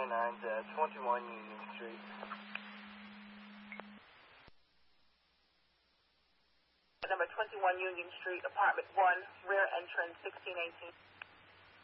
21 Union Street. Number 21 Union Street, apartment 1, rear entrance, 1618.